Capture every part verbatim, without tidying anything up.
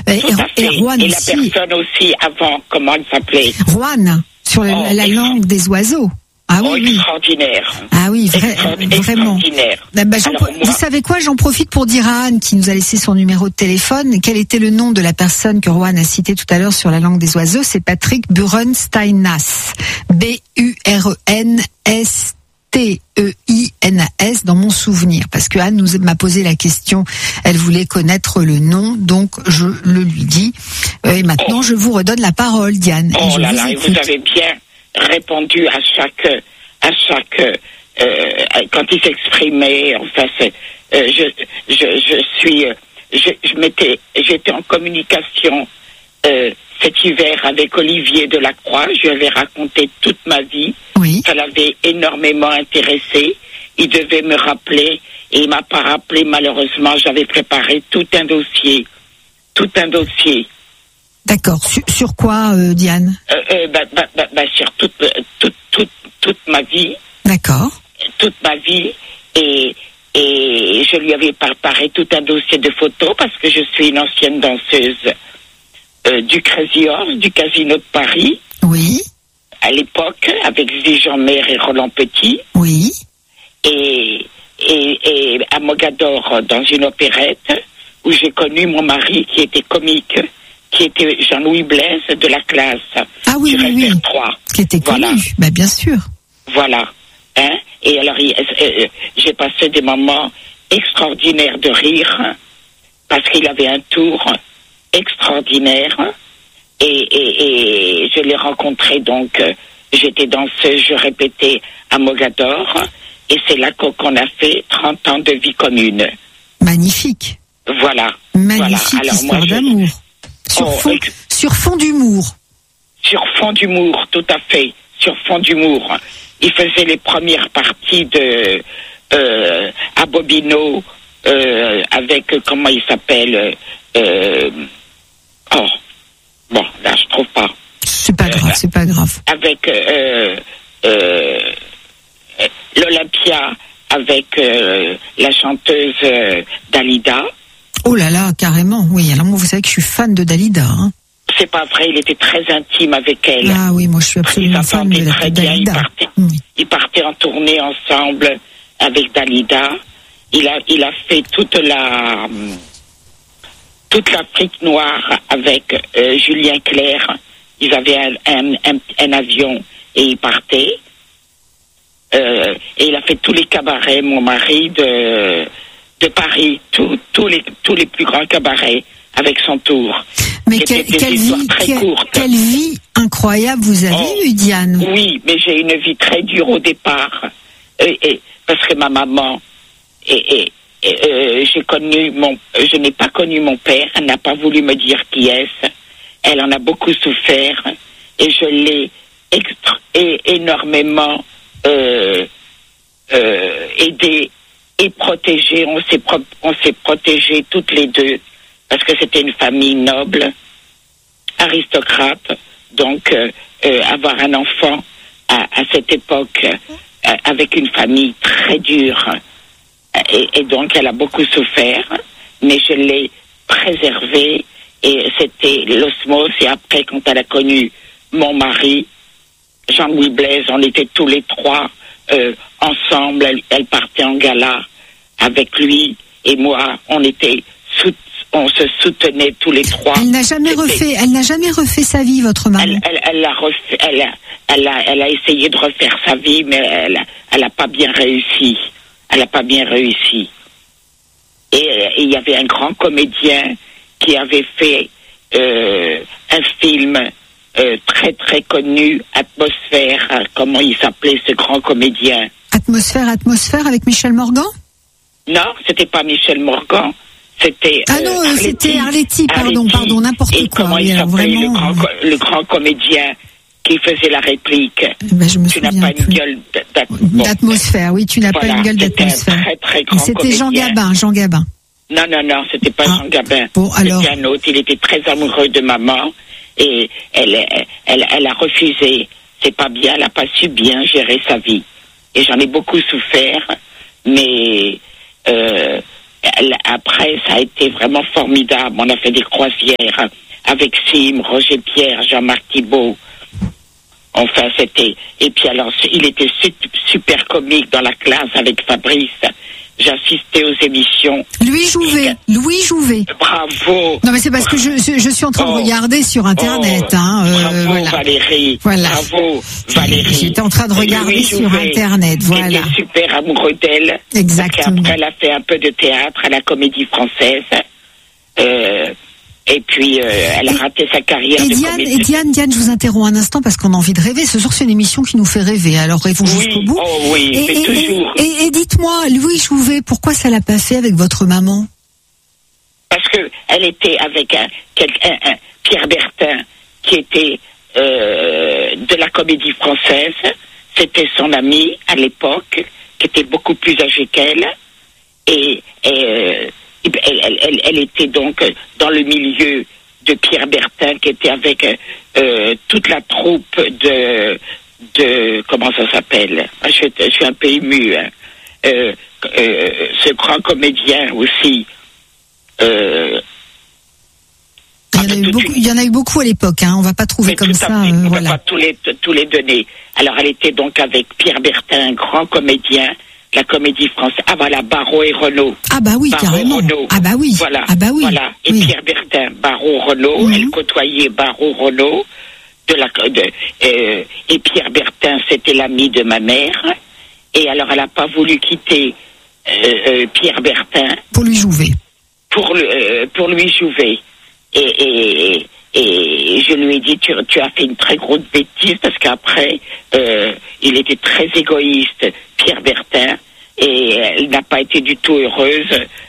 Et, Tout à et, fait. Juan et la aussi. personne aussi avant, comment elle s'appelait? Juan, sur la, Oh, la extra- langue des oiseaux. Ah oui, oh, oui. extraordinaire. Ah oui, vrai, Extra- vraiment. Extraordinaire. Bah, bah, j'en Alors, pro- moi- Vous savez quoi, j'en profite pour dire à Anne qui nous a laissé son numéro de téléphone. Quel était le nom de la personne que Juan a cité tout à l'heure sur la langue des oiseaux? C'est Patrick Burensteinas. B U R E N S T E I N A S dans mon souvenir. Parce que Anne nous m'a posé la question. Elle voulait connaître le nom, donc je le lui dis. Euh, Et maintenant, Oh. je vous redonne la parole, Diane. Et Oh je là vous là, et écoute. vous avez bien répondu à chaque, à chaque, euh, quand il s'exprimait. Enfin, c'est, euh, je, je, je suis, euh, je, je m'étais, j'étais en communication euh, cet hiver avec Olivier Delacroix. Je lui avais raconté toute ma vie. Oui. Ça l'avait énormément intéressé. Il devait me rappeler et il m'a pas rappelé. Malheureusement, j'avais préparé tout un dossier, tout un dossier. D'accord. Sur, sur quoi, euh, Diane? Euh, euh, bah, bah, bah, bah, sur toute, euh, toute, toute, toute ma vie, D'accord. toute ma vie, et, et je lui avais préparé tout un dossier de photos parce que je suis une ancienne danseuse euh, du Crazy Horse, du Casino de Paris, Oui. à l'époque, avec Zé Jean-Mer et Roland Petit, Oui. et, et, et à Mogador, dans une opérette, où j'ai connu mon mari qui était comique, qui était Jean-Louis Blaise de la classe. Ah oui, sur oui, oui. F R trois. Qui était connu. Voilà. Bah, bien sûr. Voilà. Hein? Et alors, il- euh, euh, j'ai passé des moments extraordinaires de rire, parce qu'il avait un tour extraordinaire. Et, et, et je l'ai rencontré, donc, euh, j'étais danseuse, je répétais à Mogador. Et c'est là qu'on qu'on a fait trente ans de vie commune. Magnifique. Voilà. Magnifique Voilà. Alors, histoire moi, je- d'amour. Sur, Oh, fond, ex- sur fond d'humour. Sur fond d'humour, tout à fait. Sur fond d'humour. Il faisait les premières parties de euh, à Bobino euh, avec euh, comment il s'appelle euh, oh bon là je trouve pas C'est pas Euh, grave, c'est pas grave. avec euh, euh, l'Olympia avec euh, la chanteuse euh, Dalida. Oh là là, carrément. Oui, alors moi, vous savez que je suis fan de Dalida. Hein. C'est pas vrai, il était très intime avec elle. Ah oui, moi, je suis Ils absolument fan de, s'entendaient la- très de bien. Ils Dalida. partaient, Oui. ils partaient en tournée ensemble avec Dalida. Il a, il a fait toute la, toute l'Afrique noire avec euh, Julien Clerc. Ils avaient un, un, un, un avion et ils partaient. Euh, et il a fait tous les cabarets, mon mari, de, de Paris, tous tous les, tous les plus grands cabarets avec son tour. Mais C'était quelle, des quelle histoires vie, très quelle, courtes. quelle vie incroyable vous avez Oh. eue, Diane. Oui, mais j'ai une vie très dure au départ. Et, et- parce que ma maman, et, et- et, euh, j'ai connu mon, je n'ai pas connu mon père, elle n'a pas voulu me dire qui est-ce. Elle en a beaucoup souffert et je l'ai extra- et, énormément euh, euh, aidée et protégée. On s'est, pro- on s'est protégés toutes les deux parce que c'était une famille noble, aristocrate. Donc, euh, euh, avoir un enfant à, à cette époque euh, avec une famille très dure, euh, et, et donc elle a beaucoup souffert, mais je l'ai préservée, et c'était l'osmose. Et après, quand elle a connu mon mari, Jean-Louis Blaise, on était tous les trois euh, ensemble. Elle, elle partait en gala avec lui, et moi, on était sout- on se soutenait tous les trois. Elle n'a jamais C'était- refait, elle n'a jamais refait sa vie, votre maman. elle, elle, elle, a refait, elle, a, elle, a, elle a essayé de refaire sa vie, mais elle a, elle a pas bien réussi. Elle a pas bien réussi. Et et il y avait un grand comédien qui avait fait euh, un film euh, très très connu, Atmosphère. euh, Comment il s'appelait ce grand comédien? Atmosphère, atmosphère avec Michel Morgan. Non, c'était pas Michel Morgan. C'était Ah euh, non, euh, Arletty. c'était Arletty, pardon, Arletty. pardon, n'importe Et quoi. comment Oui, il alors s'appelait, le, vraiment, grand, co- le grand comédien qui faisait la réplique? Ben, je me Tu n'as souviens pas une plus. gueule d- d'at- bon. D'atmosphère, oui, tu n'as Voilà, pas une gueule c'était un d'atmosphère. très, très grand C'était Jean comédien. Gabin, Jean Gabin. Non, non, non, c'était pas Ah, Jean Gabin. bon, alors. C'était un autre. Il était très amoureux de maman et elle, elle, elle, elle a refusé. C'est pas bien, elle n'a pas su bien gérer sa vie. Et j'en ai beaucoup souffert, mais euh, elle, après, ça a été vraiment formidable. On a fait des croisières avec Sim, Roger Pierre, Jean-Marc Thibault. Enfin, c'était... Et puis alors, il était super comique dans la classe avec Fabrice. J'assistais aux émissions. Louis Jouvet, Louis Jouvet. Bravo. Non mais c'est parce que je, je, je suis en train oh. de regarder sur Internet. Oh. Hein, euh, Bravo voilà. Valérie. Voilà. Bravo Valérie. J'étais en train de regarder Louis sur Jouvet, Internet. Voilà. J'étais super amoureux d'elle. Exactement. Parce qu'après, elle a fait un peu de théâtre à la Comédie Française. Euh, et puis, euh, elle a raté sa carrière et de Diane, comédienne. Et Diane, Diane, je vous interromps un instant parce qu'on a envie de rêver. Ce soir, c'est une émission qui nous fait rêver. Alors, rêvons oui, jusqu'au bout. Oh oui, et, mais et, toujours. Et, et, et dites-moi, Louis Jouvet, pourquoi ça l'a pas fait avec votre maman? Parce que elle était avec un, quelqu'un, un, Pierre Bertin, qui était euh, de la Comédie Française. C'était son ami à l'époque, qui était beaucoup plus âgé qu'elle. Et, et euh, elle, elle, elle, elle était donc dans le milieu de Pierre Bertin, qui était avec euh, toute la troupe de, de comment ça s'appelle, je, je suis un peu ému, hein. euh, euh, ce grand comédien aussi. Euh, il, y en a eu beaucoup, il y en a eu beaucoup à l'époque, hein. On va pas trouver comme ça. Fait, euh, on voilà. va pas tous les, tous les donner. Alors elle était donc avec Pierre Bertin, un grand comédien. La Comédie Française. Ah voilà, Barrault et Renaud. Ah bah oui, Barrault, carrément. Renaud. Ah bah oui. Voilà. Ah bah oui. Voilà. Et oui. Pierre Bertin, Barrault, Renaud. Mm-hmm. Elle côtoyait Barrault, Renaud. De la, de, euh, et Pierre Bertin, c'était l'ami de ma mère. Et alors, elle n'a pas voulu quitter euh, euh, Pierre Bertin. Pour lui jouer. Pour, euh, pour lui jouer. Et, et, et je lui ai dit, tu, tu as fait une très grosse bêtise, parce qu'après, euh, il était très égoïste, Pierre Bertin, et elle n'a pas été du tout heureuse.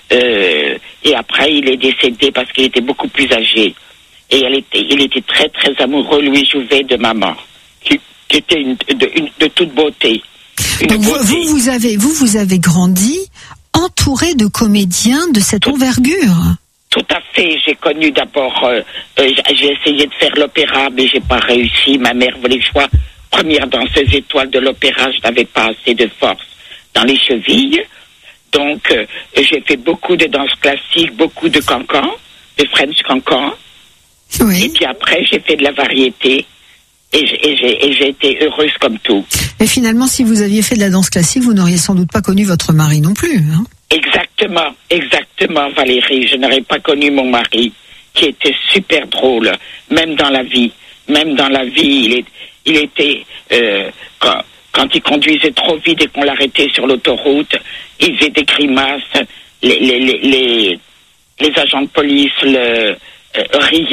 Euh, et après, il est décédé parce qu'il était beaucoup plus âgé. Et elle était, il était très, très amoureux, Louis Jouvet, de maman, qui, qui était une, de, une, de toute beauté. Donc beauté. Vous, vous, avez, vous, vous avez grandi entouré de comédiens de cette tout, envergure. Tout à fait. J'ai connu d'abord, euh, euh, j'ai essayé de faire l'opéra, mais j'ai pas réussi. Ma mère voulait que je sois première danseuse étoile de l'opéra. Je n'avais pas assez de force dans les chevilles. Donc, euh, j'ai fait beaucoup de danse classique, beaucoup de cancan, de French cancan. Oui. Et puis après, j'ai fait de la variété. Et j'ai, et, j'ai, et j'ai été heureuse comme tout. Et finalement, si vous aviez fait de la danse classique, vous n'auriez sans doute pas connu votre mari non plus, hein? Exactement, exactement, Valérie. Je n'aurais pas connu mon mari, qui était super drôle, même dans la vie. Même dans la vie, il, est, il était... Euh, quand, quand il conduisait trop vite et qu'on l'arrêtait sur l'autoroute, il faisait des grimaces. Les, les, les, les, les agents de police le... Euh,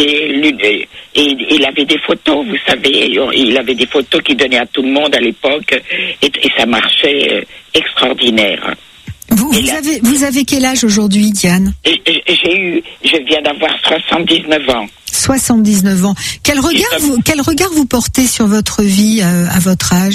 riait, et il avait des photos, vous savez, il avait des photos qu'il donnait à tout le monde à l'époque, et, et ça marchait euh, extraordinaire. Vous, vous, là, avez, vous avez quel âge aujourd'hui, Diane? J'ai eu, je viens d'avoir soixante-dix-neuf ans. soixante-dix-neuf ans. Quel regard, vous, quel regard vous portez sur votre vie euh, à votre âge?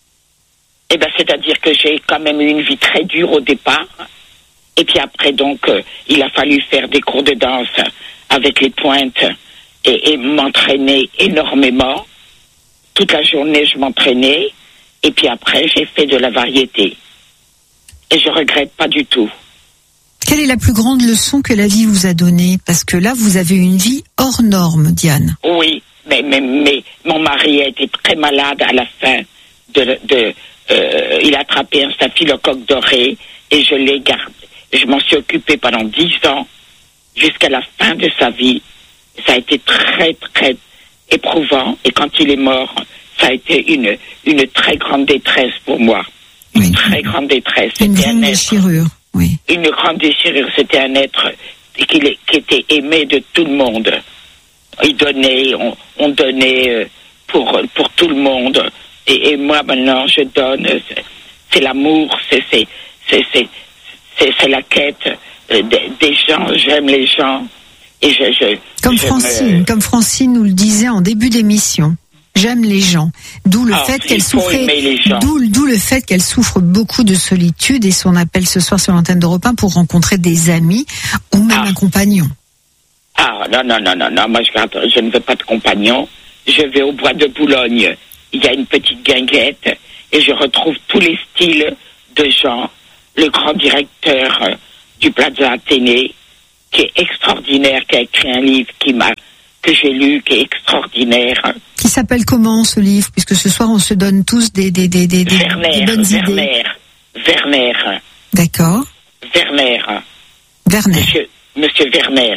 Eh ben, c'est-à-dire que j'ai quand même eu une vie très dure au départ, et puis après, donc, euh, il a fallu faire des cours de danse avec les pointes et, et m'entraîner énormément. Toute la journée, je m'entraînais. Et puis après, j'ai fait de la variété. Et je regrette pas du tout. Quelle est la plus grande leçon que la vie vous a donnée? Parce que là, vous avez une vie hors norme, Diane. Oui, mais, mais, mais mon mari a été très malade à la fin. De, de, euh, il a attrapé un staphylocoque doré et je l'ai gardé. Je m'en suis occupée pendant dix ans. Jusqu'à la fin de sa vie, ça a été très, très éprouvant. Et quand il est mort, ça a été une, une très grande détresse pour moi. Une oui. très grande détresse. Une C'était grande un être, déchirure, oui. Une grande déchirure. C'était un être qui, qui était aimé de tout le monde. Il donnait, on, on donnait pour, pour tout le monde. Et, et moi, maintenant, je donne. C'est, c'est l'amour, c'est, c'est, c'est, c'est, c'est, c'est la quête. Des, des gens, j'aime les gens et je, je comme je Francine, me... comme Francine nous le disait en début d'émission. J'aime les gens, d'où le ah, fait qu'elle souffrait, d'où, d'où le fait qu'elle souffre beaucoup de solitude et son appel ce soir sur l'antenne d'Europe un pour rencontrer des amis ou même ah. un compagnon. Ah non non non non non, moi je, je ne veux pas de compagnon. Je vais au bois de Boulogne. Il y a une petite guinguette et je retrouve tous les styles de gens. Le grand directeur du Plaza Athénée, qui est extraordinaire, qui a écrit un livre qui m'a, que j'ai lu, qui est extraordinaire. Qui s'appelle comment ce livre? Puisque ce soir on se donne tous des, des, des, des, des, Werner, des bonnes Werner, idées. Werner. D'accord. Werner. Werner. Monsieur, Monsieur Werner.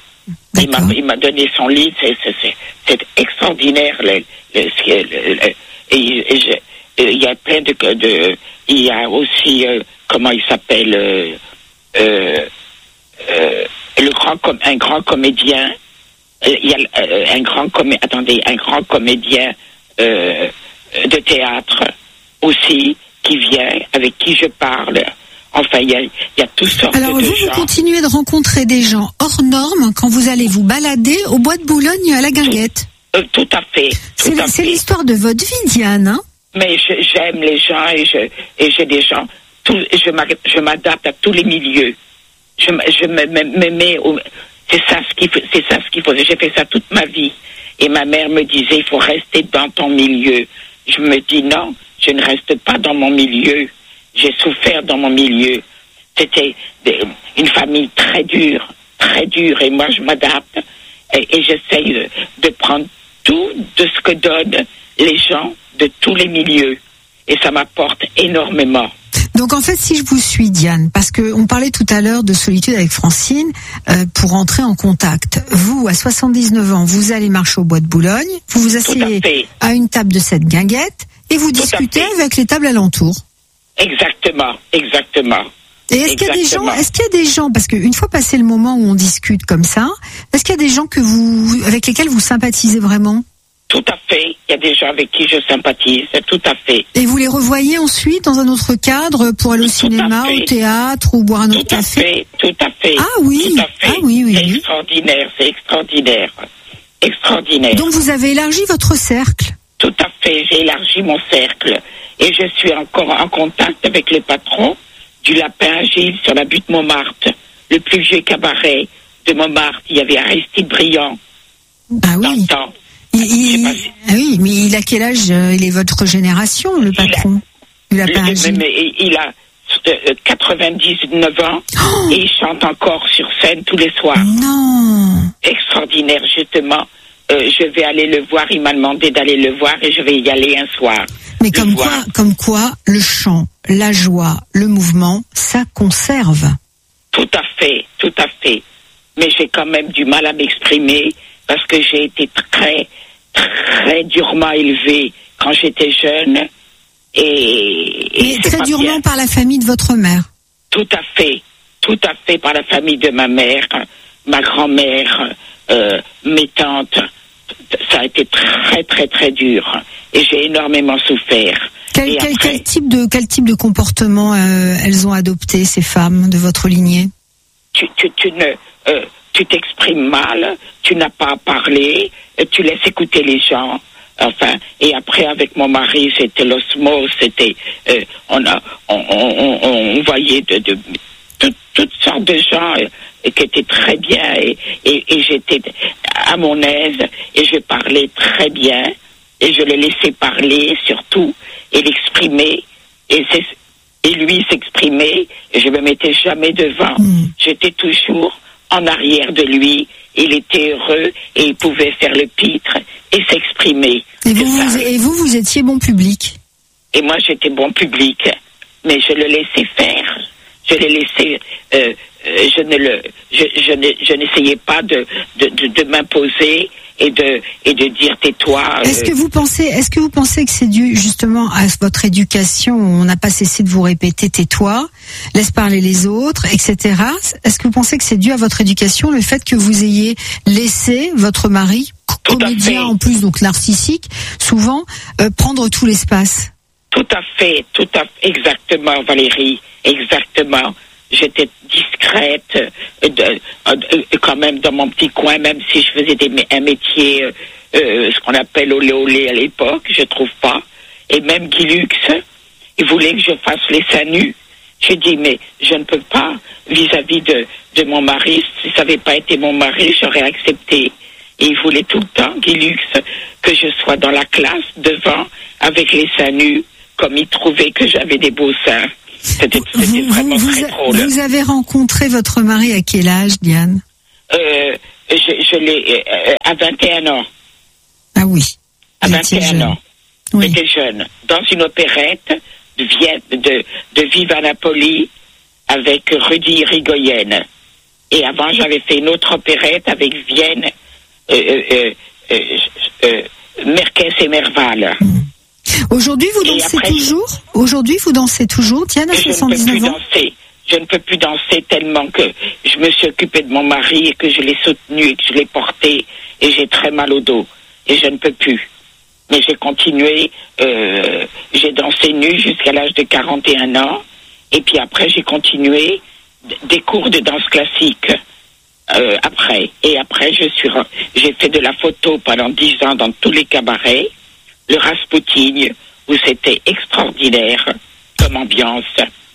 Il m'a, il m'a donné son livre, c'est, c'est, c'est, c'est extraordinaire. Le, le, le, le, et, et je, il y a plein de, de il y a aussi euh, comment il s'appelle euh, euh, euh, le grand com- un grand comédien. Euh, il y a euh, un grand comé- attendez un grand comédien euh, de théâtre aussi qui vient, avec qui je parle. Enfin, il y a, il y a toutes sortes Alors, de vous, gens. vous continuez de rencontrer des gens hors normes quand vous allez vous balader au bois de Boulogne à la Guinguette. Tout, euh, tout à fait. Tout C'est, à c'est fait. l'histoire de votre vie, Diane, hein? Mais je, j'aime les gens et je et j'ai des gens. Tout, je, je m'adapte à tous les milieux. Je, je me, me, me mets au. C'est ça ce qu'il faut. C'est ça ce qu'il faut. J'ai fait ça toute ma vie. Et ma mère me disait, il faut rester dans ton milieu. Je me dis non, je ne reste pas dans mon milieu. J'ai souffert dans mon milieu. C'était des, une famille très dure, très dure. Et moi, je m'adapte et, et j'essaye de, de prendre tout de ce que donnent les gens de tous les milieux. Et ça m'apporte énormément. Donc en fait, si je vous suis, Diane, parce que on parlait tout à l'heure de solitude avec Francine, euh, pour entrer en contact. Vous, à soixante-dix-neuf ans, vous allez marcher au bois de Boulogne, vous vous asseyez à, à une table de cette guinguette et vous tout discutez avec les tables alentours. Exactement, exactement. Et est-ce qu'il y a des gens, est-ce qu'il y a des gens, parce qu'une fois passé le moment où on discute comme ça, est-ce qu'il y a des gens que vous, avec lesquels vous sympathisez vraiment? Tout à fait. Il y a des gens avec qui je sympathise, tout à fait. Et vous les revoyez ensuite dans un autre cadre pour aller au tout cinéma, au théâtre ou boire un autre tout café? Tout à fait, tout à fait. Ah oui, tout à fait. Ah oui, oui. C'est oui. extraordinaire, c'est extraordinaire. Extraordinaire. Donc vous avez élargi votre cercle? Tout à fait, j'ai élargi mon cercle. Et je suis encore en contact avec le patron du Lapin Agile sur la butte Montmartre, le plus vieux cabaret de Montmartre. Il y avait Aristide Briand. Ah oui. Il, il, si... ah oui, mais il a quel âge? Il est votre génération, le patron du Lapin Agile? Mais, mais, il a euh, quatre-vingt-dix-neuf ans oh et il chante encore sur scène tous les soirs. Non. Extraordinaire, justement. Euh, je vais aller le voir. Il m'a demandé d'aller le voir et je vais y aller un soir. Mais comme quoi, comme quoi, le chant, la joie, le mouvement, ça conserve. Tout à fait, tout à fait. Mais j'ai quand même du mal à m'exprimer parce que j'ai été très, très durement élevée quand j'étais jeune. Et, et très durement bien. Par la famille de votre mère. Tout à fait, tout à fait par la famille de ma mère, ma grand-mère, euh, mes tantes. Ça a été très très très dur et j'ai énormément souffert. Quel, quel, après, quel type de quel type de comportement euh, elles ont adopté, ces femmes de votre lignée? Tu, tu, tu ne euh, tu t'exprimes mal, tu n'as pas à parler, tu laisses écouter les gens. Enfin, et après avec mon mari, c'était l'osmose, c'était euh, on a on, on, on, on voyait de, de tout, toutes sortes de gens euh, qui étaient très bien et, et, et j'étais à mon aise et je parlais très bien et je le laissais parler surtout et l'exprimer et, c'est, et lui s'exprimer et je me mettais jamais devant. Mmh. J'étais toujours en arrière de lui. Il était heureux et il pouvait faire le pitre et s'exprimer. Et vous, vous, et vous, vous étiez bon public? Et moi, j'étais bon public, mais je le laissais faire. Je l'ai laissé, euh, euh, je ne le, je, je, ne, je n'essayais pas de, de, de, de m'imposer et de, et de dire tais-toi. Euh... Est-ce que vous pensez, est-ce que vous pensez que c'est dû justement à votre éducation où on n'a pas cessé de vous répéter tais-toi, laisse parler les autres, et cetera. Est-ce que vous pensez que c'est dû à votre éducation, le fait que vous ayez laissé votre mari, tout comédien en plus, donc narcissique, souvent, euh, prendre tout l'espace? Tout à fait, tout à fait, exactement, Valérie, exactement. J'étais discrète, euh, de, euh, quand même dans mon petit coin, même si je faisais des, un métier, euh, euh, ce qu'on appelle olé olé à l'époque, je trouve pas. Et même Guy Lux, il voulait que je fasse les seins nus. J'ai dit, mais je ne peux pas, vis-à-vis de, de mon mari, si ça n'avait pas été mon mari, j'aurais accepté. Et il voulait tout le temps, Guy Lux, que je sois dans la classe, devant, avec les seins nus, comme il trouvait que j'avais des beaux seins. C'était, c'était vous, vraiment vous, très drôle. Vous avez rencontré votre mari à quel âge, Diane? Euh, je, je l'ai euh, à vingt et un ans. Ah oui. À vingt et un ans. Oui. J'étais jeune. Dans une opérette de, Vienne, de, de Viva Napoli avec Rudy Irigoyen. Et avant, j'avais fait une autre opérette avec Vienne, euh, euh, euh, euh, Merkès et Merval. Mmh. Aujourd'hui, vous Et dansez après, toujours? Aujourd'hui, vous dansez toujours, Diane, à soixante-dix-neuf ans? Danser. Je ne peux plus danser tellement que je me suis occupée de mon mari et que je l'ai soutenu et que je l'ai porté et j'ai très mal au dos. Et je ne peux plus. Mais j'ai continué, euh, j'ai dansé nu jusqu'à l'âge de quarante et un ans. Et puis après, j'ai continué des cours de danse classique euh, après. Et après, je suis, j'ai fait de la photo pendant dix ans dans tous les cabarets. Le Rasputin, où c'était extraordinaire comme ambiance.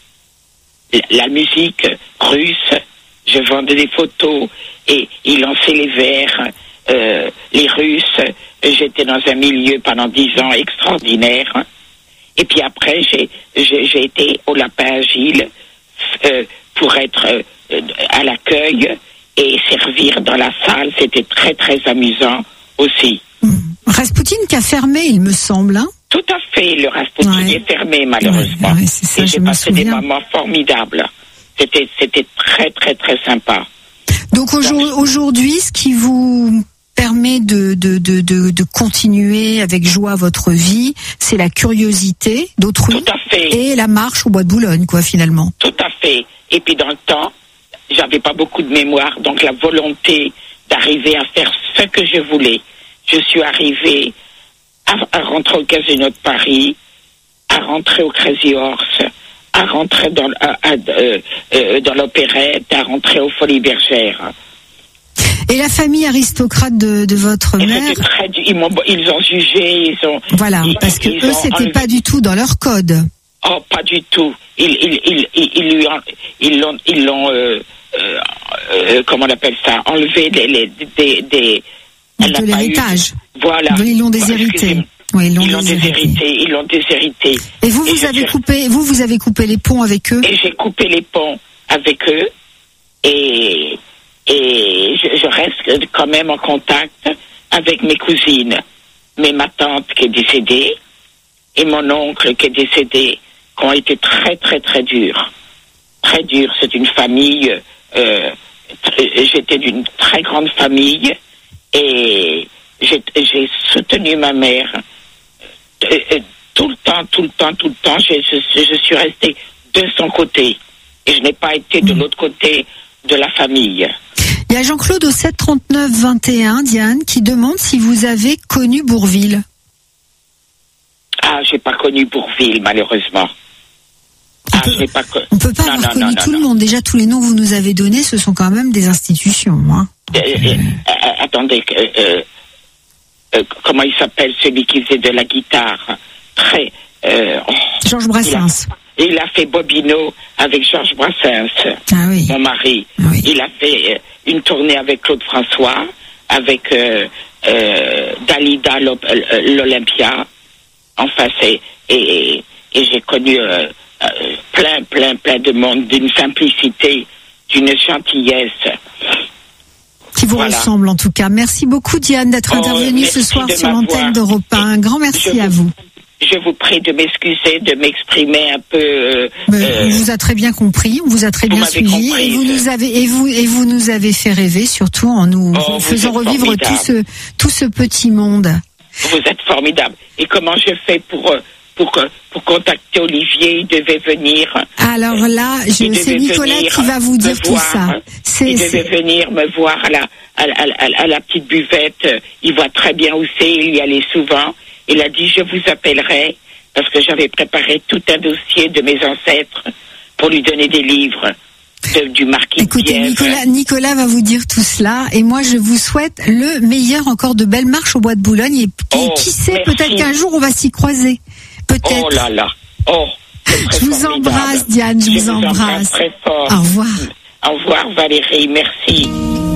La, la musique russe, je vendais des photos et ils lançaient les verres, euh, les Russes. J'étais dans un milieu pendant dix ans extraordinaire. Et puis après, j'ai, j'ai, j'ai été au Lapin Agile euh, pour être euh, à l'accueil et servir dans la salle. C'était très, très amusant aussi. Mmh. Rasputin qui a fermé, il me semble, hein? Tout à fait, le Rasputin ouais. est fermé malheureusement. Ouais, ouais, c'est ça, et je j'ai me passé souviens. des moments formidables. C'était, c'était très, très, très sympa. Donc aujourd'hui, ce qui vous permet de, de, de, de, de continuer avec joie votre vie, c'est la curiosité d'autrui Tout à fait. et la marche au bois de Boulogne, quoi, finalement. Tout à fait. Et puis dans le temps, j'avais pas beaucoup de mémoire, donc la volonté d'arriver à faire ce que je voulais. Je suis arrivée à, à rentrer au Casino de Paris, à rentrer au Crazy Horse, à rentrer dans, à, à, euh, euh, dans l'opérette, à rentrer aux Folies Bergères. Et la famille aristocrate de, de votre Et mère, c'était très, ils, m'ont, ils ont jugé, ils ont... voilà, ils, parce que ils eux, ont c'était enlevé... pas du tout dans leur code. Oh, pas du tout. Ils, ils, ils, ils, ils lui ont, ils l'ont, ils l'ont, euh, euh, euh, comment on appelle ça, enlevé les, les, des, des, elle De n'a pas l'héritage. eu- Voilà. Ils l'ont Bah, déshérité. excusez-moi. Oui, ils l'ont Ils l'ont déshérité. déshérité. Ils l'ont déshérité. Et vous, Et vous je avez suis- coupé, vous, vous avez coupé les ponts avec eux. Et j'ai coupé les ponts avec eux. Et, et je, je reste quand même en contact avec mes cousines. Mais ma tante qui est décédée et mon oncle qui est décédé, qui ont été très, très, très durs. Très durs. C'est une famille... Euh, tr- j'étais d'une très grande famille et j'ai, j'ai soutenu ma mère euh, euh, tout le temps, tout le temps, tout le temps. Je, je, je suis restée de son côté et je n'ai pas été de l'autre côté de la famille. Il y a Jean-Claude au sept trente-neuf vingt et un, Diane, qui demande si vous avez connu Bourvil. Ah, j'ai pas connu Bourvil, malheureusement. Ah, peut- je n'ai pas connu. On peut pas Non, avoir non, connu non, tout non, le monde. Déjà, tous les noms que vous nous avez donnés, ce sont quand même des institutions. Hein. Euh, euh, euh, attendez, euh, euh, euh, comment il s'appelle celui qui faisait de la guitare? Très. Euh, oh, Georges Brassens. il, a, il a fait Bobino avec Georges Brassens, Ah oui. mon mari. Ah oui. Il a fait euh, une tournée avec Claude François, avec euh, euh, Dalida l'Op- euh, l'Olympia. Enfin, c'est et, et j'ai connu euh, euh, plein, plein, plein de monde d'une simplicité, d'une gentillesse. Qui vous Voilà. ressemble en tout cas. Merci beaucoup Diane d'être Oh, intervenue ce merci soir de sur m'avoir. l'antenne d'Europe un. Un grand merci Je à vous- vous. Je vous prie de m'excuser, de m'exprimer un peu. Euh, Mais euh, on vous a très bien compris, on vous a très vous bien m'avez suivi comprise. et vous nous avez et vous et vous nous avez fait rêver surtout en nous Oh, vous faisant êtes revivre tout formidable. ce tout ce petit monde. Vous êtes formidable. Et comment je fais pour euh, pour euh, pour contacter Olivier? Il devait venir. Alors là, je- Il c'est devait Nicolas venir qui va vous me dire tout voir. ça. C'est Il c'est- devait venir me voir à la à, la- à la- à la petite buvette. Il voit très bien où c'est. Il y allait souvent. Il a dit je vous appellerai parce que j'avais préparé tout un dossier de mes ancêtres pour lui donner des livres de- du marquis de Écoutez, Bièvre. Nicolas, Nicolas va vous dire tout cela et moi je vous souhaite le meilleur encore de belles marches au bois de Boulogne et qui, Oh, qui sait, merci. peut-être qu'un jour on va s'y croiser. Peut-être. Oh là là. Oh. c'est très Je vous formidable. embrasse, Diane, je vous embrasse. très fort. Au revoir. Au revoir Valérie, merci.